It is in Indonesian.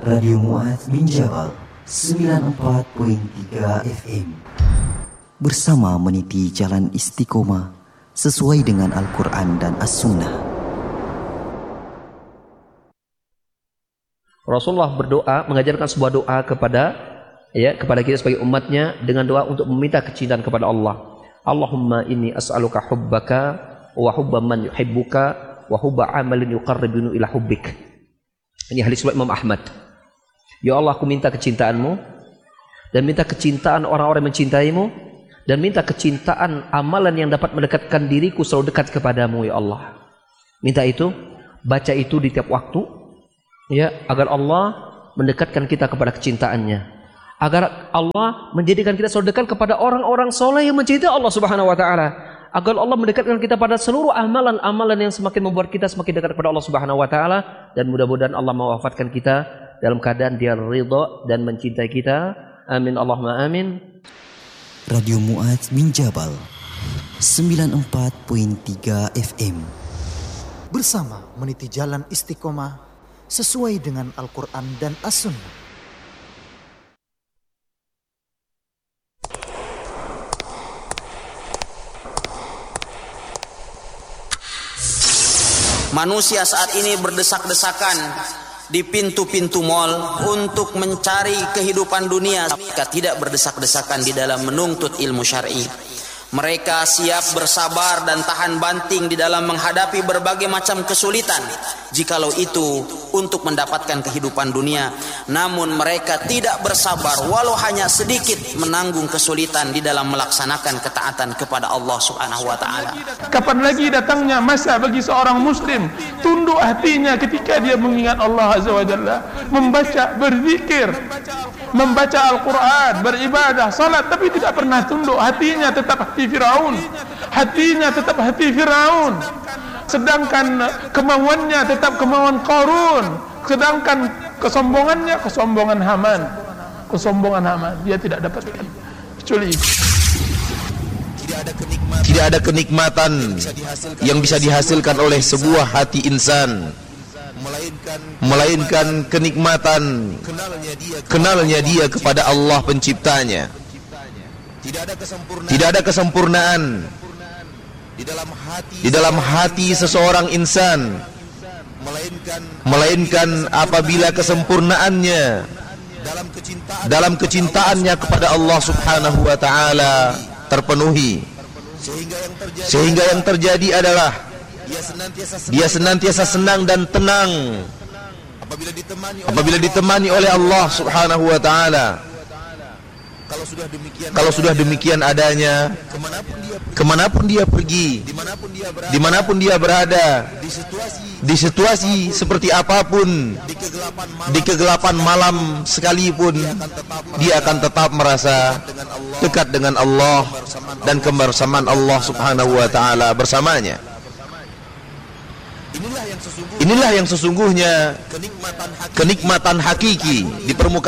Radio Mu'adz bin Jabal 94.3 FM. Bersama meniti jalan istiqomah sesuai dengan Al-Quran dan As-Sunnah. Rasulullah berdoa, mengajarkan sebuah doa kepada kita sebagai umatnya dengan doa untuk meminta kecintaan kepada Allah. Allahumma inni as'aluka hubbaka wa hubba man yuhibbuka wa hubba amalin yuqarribuni ila hubbik. Ini hadis riwayat Imam Ahmad. Ya Allah, aku minta kecintaanmu dan minta kecintaan orang-orang yang mencintaimu dan minta kecintaan amalan yang dapat mendekatkan diriku selalu dekat kepadamu ya Allah. Minta itu, baca itu di tiap waktu ya, agar Allah mendekatkan kita kepada kecintaannya. Agar Allah menjadikan kita selalu dekat kepada orang-orang soleh yang mencintai Allah Subhanahu wa taala. Agar Allah mendekatkan kita pada seluruh amalan-amalan yang semakin membuat kita semakin dekat kepada Allah Subhanahu wa taala, dan mudah-mudahan Allah mewafatkan kita dalam keadaan Dia ridha dan mencintai kita. Amin Allahumma amin. Radio Mu'adz bin Jabal 94.3 FM. Bersama meniti jalan istiqomah sesuai dengan Al-Quran dan As-Sunnah. Manusia saat ini berdesak-desakan di pintu-pintu mal untuk mencari kehidupan dunia, jika tidak berdesak-desakan di dalam menuntut ilmu syar'i. Mereka siap bersabar dan tahan banting di dalam menghadapi berbagai macam kesulitan, jikalau itu untuk mendapatkan kehidupan dunia. Namun mereka tidak bersabar walau hanya sedikit menanggung kesulitan di dalam melaksanakan ketaatan kepada Allah Subhanahu wa taala. Kapan lagi datangnya masa bagi seorang muslim tunduk hatinya ketika dia mengingat Allah Azza wa Jalla, membaca, berzikir, membaca Al-Quran, beribadah, salat, tapi tidak pernah tunduk. Hatinya tetap hati Firaun, hatinya tetap hati Firaun. Sedangkan kemauannya tetap kemauan Qarun, sedangkan kesombongannya kesombongan Haman. Kesombongan Haman dia tidak dapatkan kecuali tidak ada kenikmatan yang bisa dihasilkan oleh sebuah hati insan melainkan kenikmatan kenalnya dia kepada Allah penciptanya. Tidak ada kesempurnaan di dalam hati seseorang insan melainkan apabila kesempurnaannya dalam kecintaannya kepada Allah Subhanahu wa taala terpenuhi. Sehingga yang terjadi adalah dia senantiasa senang dan tenang apabila ditemani oleh Allah Subhanahu wa taala. Kalau sudah demikian adanya, kemanapun dia pergi, dimanapun dia berada, di situasi seperti apapun, di kegelapan malam sekalipun, dia akan tetap merasa dekat dengan Allah dan kebersamaan Allah Subhanahu wa taala bersamanya. Inilah yang sesungguhnya kenikmatan hakiki di permukaan